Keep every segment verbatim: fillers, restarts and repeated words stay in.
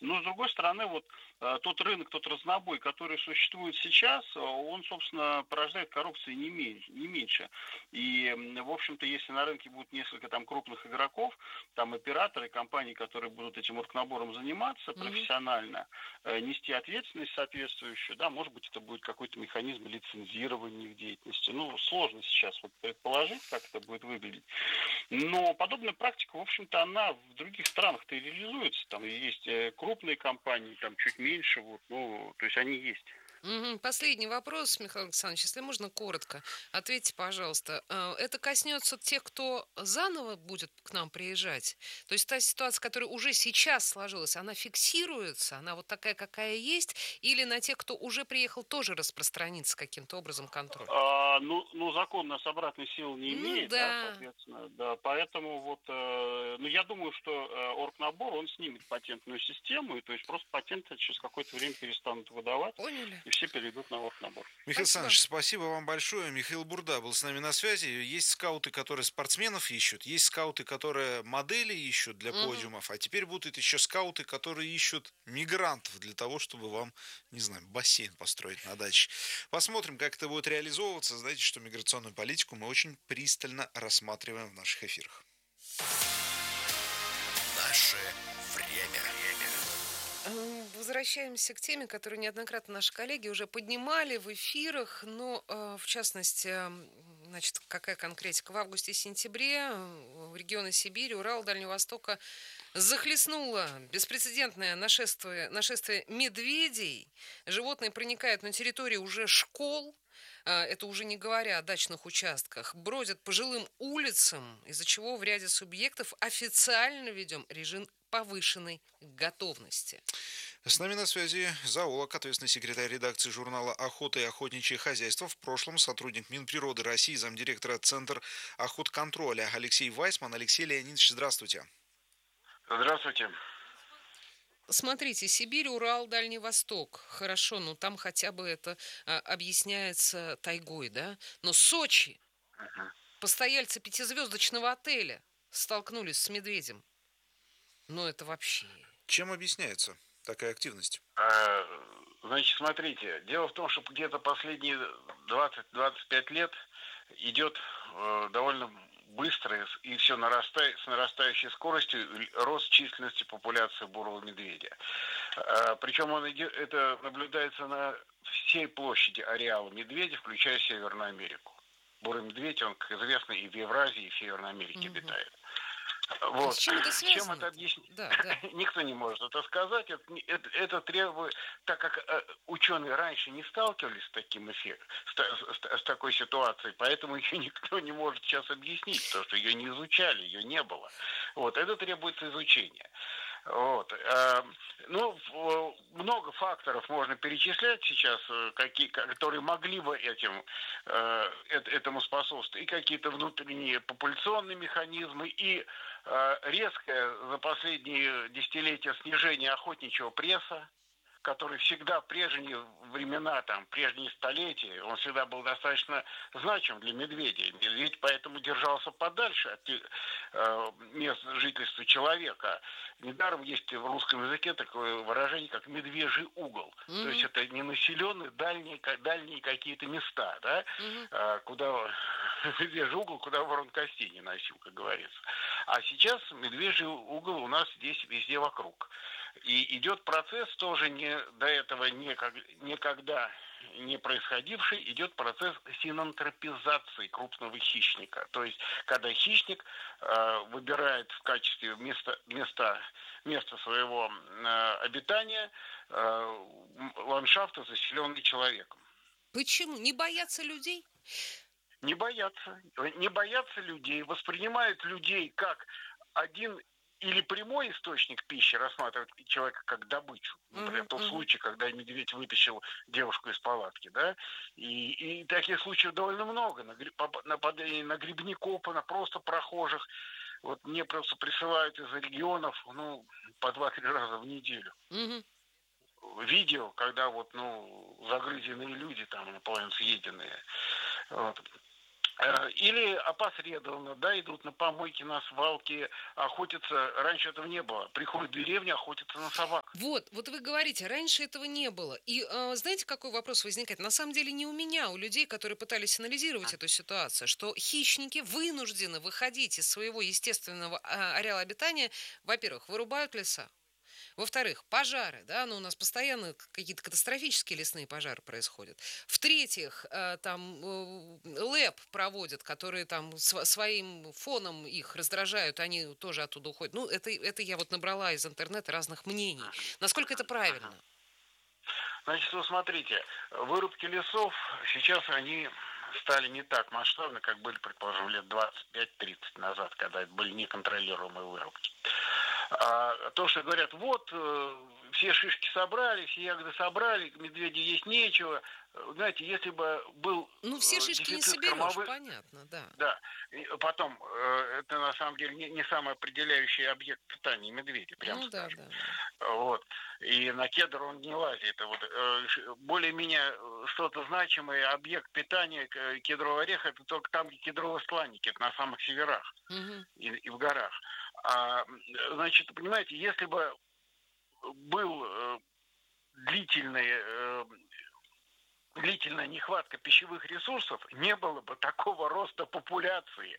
Но, с другой стороны, вот э, тот рынок, тот разнобой, который существует сейчас, э, он, собственно, порождает коррупции не меньше. Не меньше. И, м, в общем-то, если на рынке будет несколько там крупных игроков, там операторы, компании, которые будут этим оргнабором заниматься Мгм. профессионально, э, нести ответственность соответствующую, да, может быть, это будет какой-то механизм лицензирования их деятельности. Ну, сложно сейчас вот предположить, как это будет выглядеть. Но подобная практика, в общем-то, она в других странах-то и реализуется. Там есть э, крупные компании, там чуть меньше, вот, ну, то есть они есть. Мгм. Последний вопрос, Михаил Александрович, если можно коротко. Ответьте, пожалуйста, э, это коснется тех, кто заново будет к нам приезжать? То есть та ситуация, которая уже сейчас сложилась, она фиксируется, она вот такая, какая есть, или на тех, кто уже приехал, тоже распространится каким-то образом контроль? А, ну, ну, закон у нас обратной силы не Ну имеет, да. да, соответственно, да, поэтому вот, э, ну, я думаю, что э, оргнабор, он снимет патентную систему, и то есть просто патенты через какое-то время перестанут выдавать, Поняли. и все перейдут на оргнабор. Михаил Спасибо. Александрович, спасибо вам большое. Михаил Бурда был с нами на связи. Есть скауты, которые спортсменов ищут, есть скауты, которые модели ищут для Мгм. подиумов, а теперь будут еще скауты, которые ищут мигрантов для того, чтобы вам, не знаю, бассейн построить на даче. Посмотрим, как это будет реализовываться. Знаете, что миграционную политику мы очень пристально рассматриваем в наших эфирах. Наше время. М, Возвращаемся к теме, которую неоднократно наши коллеги уже поднимали в эфирах, но э, в частности, м, значит, какая конкретика? В августе-сентябре э, регионы Сибири, Урал, Дальнего Востока захлестнуло беспрецедентное нашествие, нашествие медведей. Животные проникают на территорию уже школ, а, это уже не говоря о дачных участках, бродят по жилым улицам, из-за чего в ряде субъектов официально ведем режим повышенной готовности. С нами на связи зоолог, ответственный секретарь редакции журнала «Охота и охотничье хозяйство», в прошлом сотрудник Минприроды России, замдиректора Центра охотконтроля Алексей Вайсман. Алексей Леонидович, здравствуйте. Здравствуйте. Смотрите, Сибирь, Урал, Дальний Восток. Хорошо, ну там хотя бы это а, объясняется тайгой, да? Но Сочи, постояльцы пятизвездочного отеля столкнулись с медведем. Ну это вообще... Чем объясняется такая активность? А, Значит, смотрите, дело в том, что где-то последние двадцать-двадцать пять лет идет э, довольно быстрый и все нарастает, с нарастающей скоростью рост численности популяции бурого медведя. А, причем он идет, это наблюдается на всей площади ареала медведя, включая Северную Америку. Бурый медведь, он, как известно, и в Евразии, и в Северной Америке Мгм. обитает. А с Вот. чем это Чем это связано-то? объяснить? Да, да. Никто не может это сказать. Это, не- это, это требует, так как э, ученые раньше не сталкивались с таким эффектом, с, та- с та- с такой ситуацией, поэтому ее никто не может сейчас объяснить, потому что ее не изучали, ее не было. Вот. Это требуется изучения. Вот. э, Ну, в- много факторов можно перечислять сейчас, э, какие, которые могли бы этим, э, эт- этому способствовать. И какие-то внутренние популяционные механизмы, и э, резкое за последние десятилетия снижение охотничьего пресса, который всегда в прежние времена, там, прежние столетия, он всегда был достаточно значим для медведей. Медведь поэтому держался подальше от э, мест жительства человека. Недаром есть в русском языке такое выражение, как медвежий угол. То есть Мгм, это ненаселенные дальние, дальние какие-то места, да, мгм. э, куда медвежий угол, куда ворон костей не носил, как говорится. А сейчас медвежий угол у нас здесь везде вокруг. И идет процесс тоже не до этого никак, никогда не происходивший, идет процесс синантропизации крупного хищника. То есть, когда хищник э, выбирает в качестве места, места, места своего э, обитания э, ландшафта, заселенный человеком. Почему? Не боятся людей? Не боятся. Не боятся людей, воспринимают людей как один или прямой источник пищи, рассматривают человека как добычу. Например, Мгм, тот мгм. случай, когда медведь вытащил девушку из палатки, да, и, и таких случаев довольно много. На, нападение на грибников, на просто прохожих. Вот мне просто присылают из регионов, ну, по два-три раза в неделю Мгм. видео, когда вот, ну, загрызенные люди, там, наполовину съеденные. Вот. Э, Или опосредованно, да, идут на помойки, на свалки, охотятся. Раньше этого не было. Приходят в деревню, охотятся на собак. Вот, вот вы говорите, раньше этого не было. И э, знаете, какой вопрос возникает? На самом деле не у меня, а у людей, которые пытались анализировать эту ситуацию, что хищники вынуждены выходить из своего естественного а, ареала обитания. Во-первых, вырубают леса. Во-вторых, пожары, да, ну у нас постоянно какие-то катастрофические лесные пожары происходят. В-третьих, э, там э, ЛЭП проводят, которые там св- своим фоном их раздражают, они тоже оттуда уходят. Ну, это, это я вот набрала из интернета разных мнений. Насколько это правильно? Значит, вы смотрите, вырубки лесов сейчас они стали не так масштабны, как были, предположим, лет двадцать пять тридцать назад, когда это были неконтролируемые вырубки. А то, что говорят, вот, э, все шишки собрали, все ягоды собрали, медведи есть нечего. Э, Знаете, если бы был Ну, все э, шишки не дефицит соберешь, кормовых... понятно, да. Да, и потом, э, это на самом деле не, не самый определяющий объект питания медведя, прям Ну да, скажем. да, да. Вот. И на кедр он не лазит. Это вот, э, ш- более-менее э, что-то значимое, объект питания к- кедрового ореха, это только там, где кедровые стланники, это на самых северах Мгм. и, и в горах. А, м, значит, понимаете, если бы был э, длительный, э, длительная нехватка пищевых ресурсов, не было бы такого роста популяции.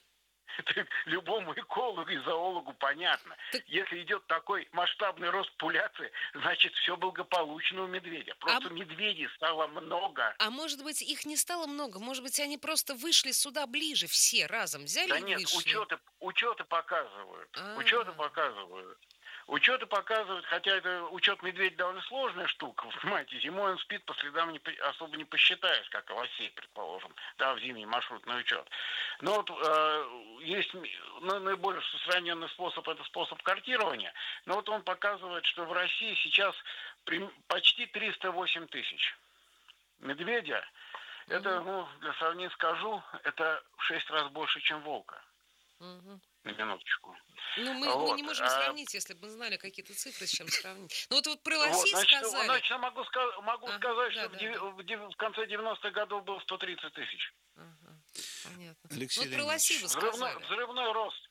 Это любому экологу и зоологу понятно. Так- Если идет такой масштабный рост популяции, значит, все благополучно у медведя. Просто А- медведей стало много. А может быть, их не стало много? Может быть, они просто вышли сюда ближе, все разом взяли Да и нет, вышли? учеты, учеты показывают. А. Учеты показывают. Учеты показывают, хотя это учет медведя довольно сложная штука. Вы понимаете, зимой он спит, по следам не, по- особо не посчитаешь, как лосей, предположим, да, в зимний маршрутный учет. Но вот э, есть м- ну, наиболее распространенный способ, это способ картирования. Но вот он показывает, что в России сейчас прим- почти триста восемь тысяч медведя. Это, Мгм. ну, для сравнения скажу, это в шесть раз больше, чем волка. Мгм. На минуточку. Ну, мы, мы не Вот. можем А, сравнить, если бы мы знали какие-то цифры, с чем сравнить. Ну, вот, вот про вот, лосей значит, сказали. значит, я могу, ска- могу Ага, сказать, да, что в, да, деви- да. в дев- в конце девяностых годов было сто тридцать тысяч. Ага, понятно. Алексей Вот про лосей Леонидович. вы Взрывной, сказали. взрывной рост.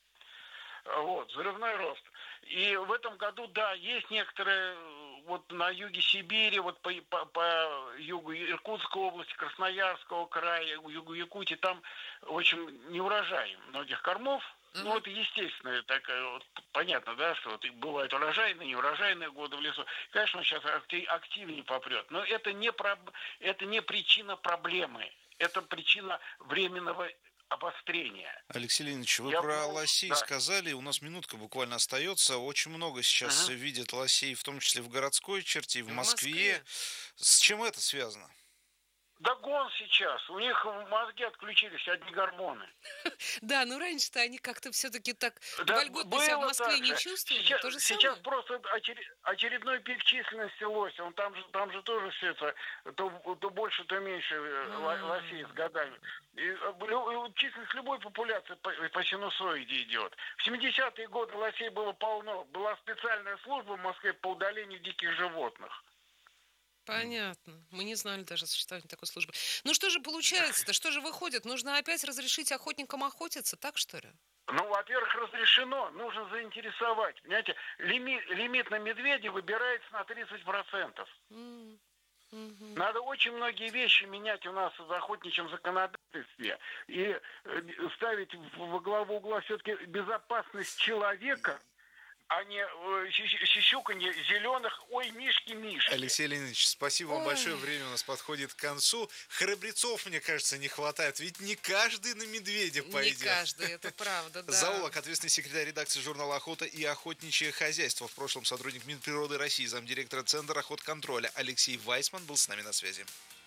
Вот, взрывной рост. И в этом году, да, есть некоторые, э, вот на юге Сибири, вот по, по, по югу Иркутской области, Красноярского края, югу Якутии, там, в общем, не урожай многих кормов. Ну, Ага. это естественно, так, э, вот, понятно, да, что вот и бывают урожайные, неурожайные годы в лесу. Конечно, он сейчас акти- активнее попрет, но это не, проб- это не причина проблемы, это причина временного обострения. Алексей Леонидович, вы Я про помню, лосей да. сказали, у нас минутка буквально остается. Очень много сейчас Мгм. видят лосей, в том числе в городской черте, и в В Москве. Москве. С чем это связано? Да гон сейчас. У них мозги отключились, одни гормоны. Да, ну раньше-то они как-то все-таки так Да, вольготно себя в было Москве так не же. чувствовали. Сейчас, То же сейчас самое. просто очер- очередной пик численности лося. Он там же, там же тоже все это, то, то больше, то меньше э, ло- лосей с годами. И, э, лю- и численность любой популяции по, по синусоиде идет. В семидесятые годы лосей было полно. Была специальная служба в Москве по удалению диких животных. Понятно. Мы не знали даже о существовании такой службы. Ну что же получается-то? Что же выходит? Нужно опять разрешить охотникам охотиться, так что ли? Ну, во-первых, разрешено, нужно заинтересовать. Понимаете, лимит, лимит на медведя выбирается на тридцать процентов. М, мгм. Надо очень многие вещи менять у нас в охотничьем законодательстве и э, ставить в- во главу угла все-таки безопасность человека, а не э, щи- щищуканье зеленых «Ой, мишки, мишки». Алексей Леонидович, спасибо вам Ой. большое. Время у нас подходит к концу. Храбрецов, мне кажется, не хватает. Ведь не каждый на медведя Не пойдет. каждый, это правда, да. Зоолог, ответственный секретарь редакции журнала «Охота и охотничье хозяйство», в прошлом сотрудник Минприроды России, замдиректора Центра охотконтроля Алексей Вайсман был с нами на связи.